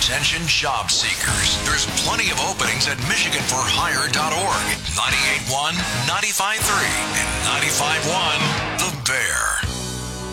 Attention job seekers. There's plenty of openings at MichiganForHire.org. 98.1, 95.3, and 95.1 The Bear.